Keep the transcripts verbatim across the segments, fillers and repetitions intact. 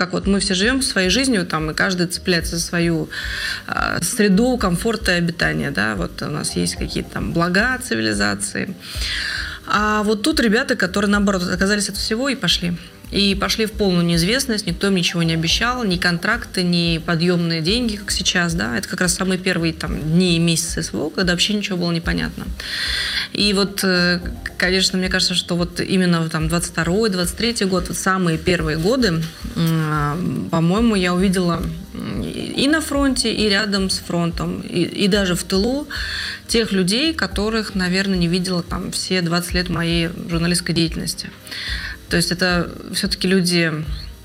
как вот мы все живем своей жизнью, там, и каждый цепляется за свою э, среду комфорта и обитания, да, вот у нас есть какие-то там блага цивилизации. А вот тут ребята, которые, наоборот, оказались от всего и пошли. И пошли в полную неизвестность, никто им ничего не обещал, ни контракты, ни подъемные деньги, как сейчас, да, это как раз самые первые там дни и месяцы СВО, когда вообще ничего было непонятно. И вот, конечно, мне кажется, что вот именно там двадцать второй, двадцать третий год, вот самые первые годы, по-моему, я увидела и на фронте, и рядом с фронтом, и, и даже в тылу тех людей, которых, наверное, не видела там все двадцать лет моей журналистской деятельности. То есть это все-таки люди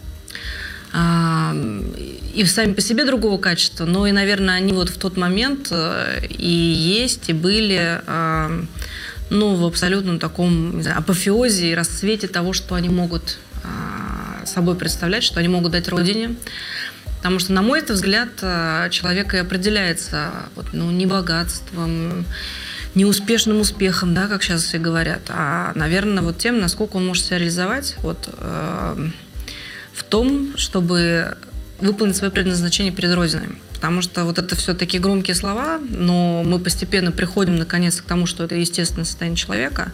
э, и сами по себе другого качества, но и, наверное, они вот в тот момент и есть, и были э, ну, в абсолютном таком, не знаю, апофеозе и расцвете того, что они могут э, собой представлять, что они могут дать Родине. Потому что, на мой взгляд, человек и определяется вот, ну, не богатством, неуспешным успехом, да, как сейчас все говорят, а, наверное, вот тем, насколько он может себя реализовать вот, э, в том, чтобы выполнить свое предназначение перед Родиной. Потому что вот это все такие громкие слова, но мы постепенно приходим, наконец, к тому, что это естественное состояние человека.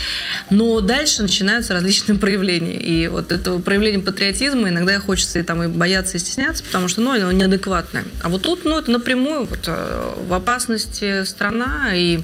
Но дальше начинаются различные проявления. И вот этого проявления патриотизма иногда хочется и, там, и бояться, и стесняться, потому что ну, оно неадекватное. А вот тут ну, это напрямую вот, в опасности страна, и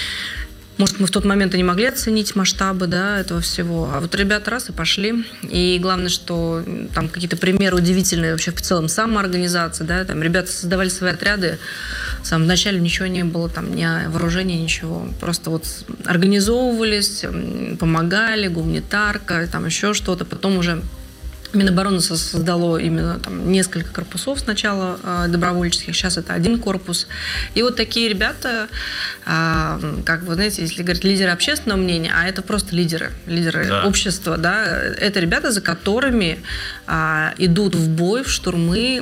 может, мы в тот момент и не могли оценить масштабы, да, этого всего. А вот ребята раз и пошли. И главное, что там какие-то примеры удивительные вообще в целом самоорганизация, да, там ребята создавали свои отряды. В самом начале ничего не было, там ни вооружения, ничего. Просто вот организовывались, помогали, гуманитарка, там еще что-то. Потом уже Минобороны создало именно там несколько корпусов сначала э, добровольческих, сейчас это один корпус. И вот такие ребята, э, как вы знаете, если говорить лидеры общественного мнения, а это просто лидеры, лидеры да. общества, да, это ребята, за которыми э, идут в бой, в штурмы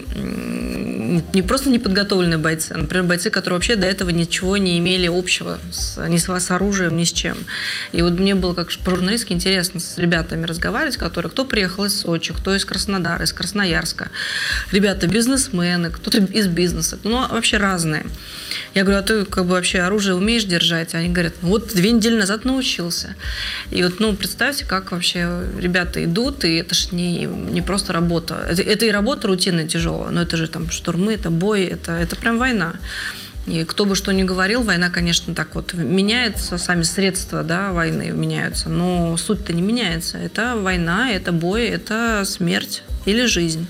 э, не просто неподготовленные бойцы, а, например, бойцы, которые вообще до этого ничего не имели общего с, ни с, с оружием, ни с чем. И вот мне было как журналистке интересно с ребятами разговаривать, которые, кто приехал из Сочи, кто из Краснодара, из Красноярска. Ребята бизнесмены, кто-то из бизнеса. Ну, вообще разные. Я говорю, а ты как бы вообще оружие умеешь держать? Они говорят, вот две недели назад научился. И вот, ну, представьте, как вообще ребята идут, и это ж не, не просто работа. Это, это и работа рутинная, тяжелая, но это же там штурмы, это бой, это, это прям война. И кто бы что ни говорил, война, конечно, так вот меняется, сами средства, да, войны меняются, но суть-то не меняется. Это война, это бой, это смерть или жизнь.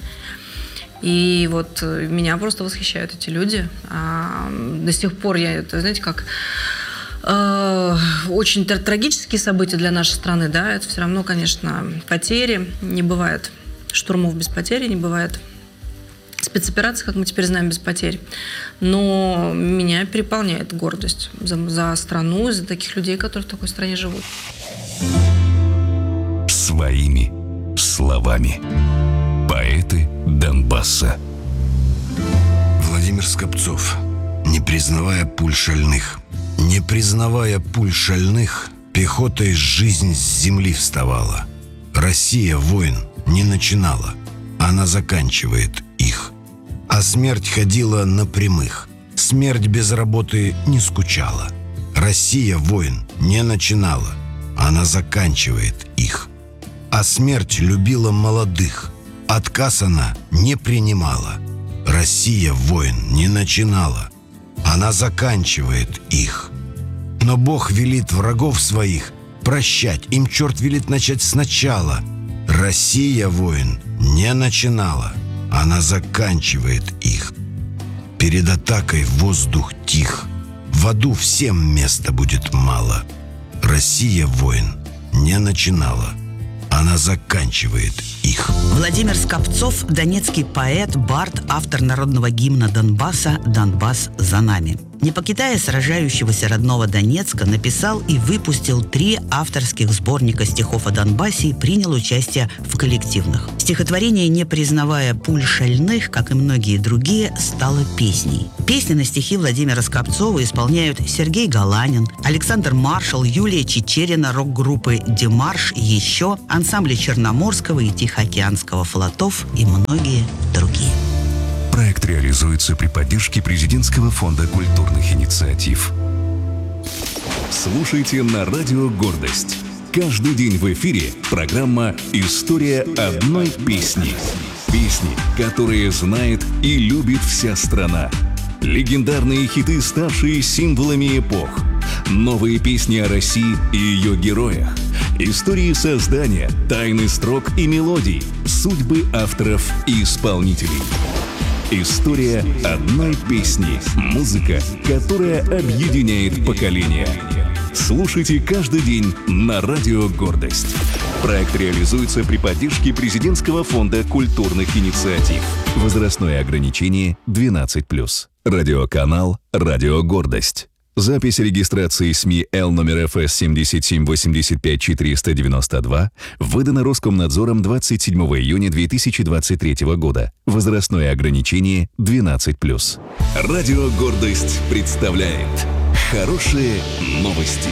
И вот меня просто восхищают эти люди. А до сих пор я, это, знаете, как э, очень трагические события для нашей страны, да, это все равно, конечно, потери, не бывает штурмов без потери, не бывает спецоперации, как мы теперь знаем, без потерь. Но меня переполняет гордость за, за страну, за таких людей, которые в такой стране живут. Своими словами. Поэты Донбасса. Владимир Скопцов. Не признавая пуль шальных. Не признавая пуль шальных, пехотой жизнь с земли вставала. Россия войн не начинала, она заканчивает их. А смерть ходила на прямых. Смерть без работы не скучала. Россия войн не начинала, она заканчивает их. А смерть любила молодых. Отказ она не принимала. Россия войн не начинала, она заканчивает их. Но Бог велит врагов своих прощать, им черт велит начать сначала. Россия войн не начинала, она заканчивает их. Перед атакой воздух тих, в аду всем места будет мало. Россия войн не начинала, она заканчивает их. Владимир Скопцов, донецкий поэт, бард, автор народного гимна Донбасса «Донбасс за нами». Не покидая сражающегося родного Донецка, написал и выпустил три авторских сборника стихов о Донбассе и принял участие в коллективных. Стихотворение «Не признавая пуль шальных», как и многие другие, стало песней. Песни на стихи Владимира Скопцова исполняют Сергей Галанин, Александр Маршал, Юлия Чичерина, рок-группы «Демарш», еще ансамбли Черноморского и Тихоокеанского флотов и многие другие. Проект реализуется при поддержке Президентского фонда культурных инициатив. Слушайте на радио «Гордость». Каждый день в эфире программа «История одной песни». Песни, которые знает и любит вся страна. Легендарные хиты, ставшие символами эпох. Новые песни о России и ее героях. Истории создания, тайны строк и мелодий. Судьбы авторов и исполнителей. История одной песни. Музыка, которая объединяет поколения. Слушайте каждый день на радио «Гордость». Проект реализуется при поддержке Президентского фонда культурных инициатив. Возрастное ограничение двенадцать плюс. Радиоканал «Радио Гордость». Запись регистрации СМИ Л номер Эф Эс семь семь восемь пять четыре девять два выдано Роскомнадзором двадцать седьмого июня две тысячи двадцать третьего года. Возрастное ограничение двенадцать плюс. Радио «Гордость» представляет хорошие новости.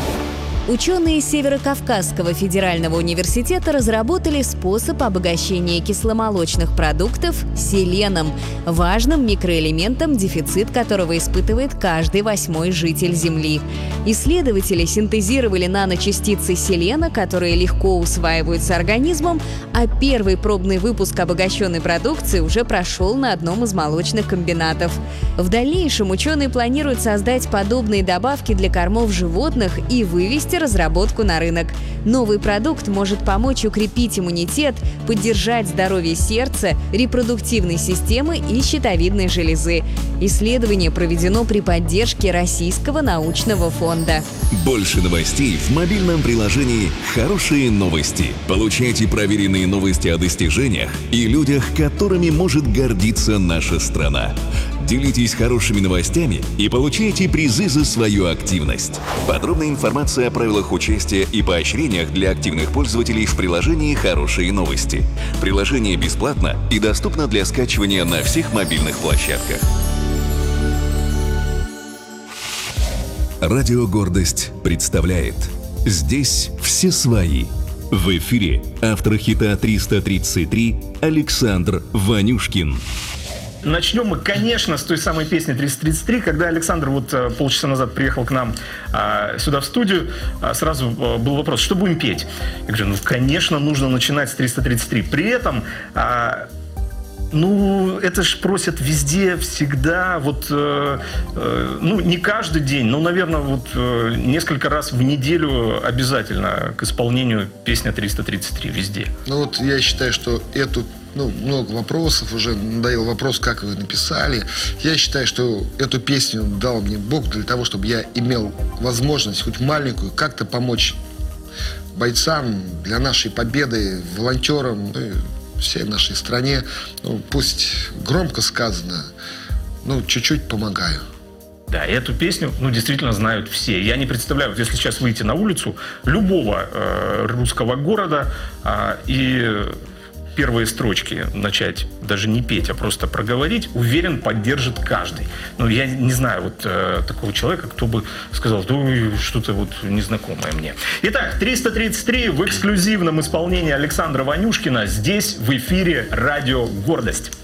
Ученые Северо-Кавказского федерального университета разработали способ обогащения кисломолочных продуктов селеном, важным микроэлементом, дефицит которого испытывает каждый восьмой житель Земли. Исследователи синтезировали наночастицы селена, которые легко усваиваются организмом, а первый пробный выпуск обогащенной продукции уже прошел на одном из молочных комбинатов. В дальнейшем ученые планируют создать подобные добавки для кормов животных и вывести разработку на рынок. Новый продукт может помочь укрепить иммунитет, поддержать здоровье сердца, репродуктивной системы и щитовидной железы. Исследование проведено при поддержке Российского научного фонда. Больше новостей в мобильном приложении «Хорошие новости». Получайте проверенные новости о достижениях и людях, которыми может гордиться наша страна. Делитесь хорошими новостями и получайте призы за свою активность. Подробная информация о правилах участия и поощрениях для активных пользователей в приложении «Хорошие новости». Приложение бесплатно и доступно для скачивания на всех мобильных площадках. Радио «Гордость» представляет «Здесь все свои». В эфире автор хита триста тридцать три Александр Ванюшкин. Начнем мы, конечно, с той самой песни триста тридцать три. Когда Александр вот полчаса назад приехал к нам а, сюда в студию, а, сразу а, был вопрос, что будем петь? Я говорю, ну, конечно, нужно начинать с триста тридцать три. При этом, а, ну, это ж просят везде, всегда, вот, э, э, ну, не каждый день, но, наверное, вот э, несколько раз в неделю обязательно к исполнению песня триста тридцать три везде. Ну, вот я считаю, что эту Ну, много вопросов, уже надоел вопрос, как вы написали. Я считаю, что эту песню дал мне Бог для того, чтобы я имел возможность, хоть маленькую, как-то помочь бойцам для нашей победы, волонтерам, ну, и всей нашей стране. Ну, пусть громко сказано, ну, чуть-чуть помогаю. Да, и эту песню, ну, действительно знают все. Я не представляю, вот если сейчас выйти на улицу любого э, русского города э, и первые строчки начать даже не петь, а просто проговорить, уверен, поддержит каждый. Ну, я не знаю вот э, такого человека, кто бы сказал, ну, что-то вот незнакомое мне. Итак, триста тридцать три в эксклюзивном исполнении Александра Ванюшкина здесь в эфире «Радио Гордость».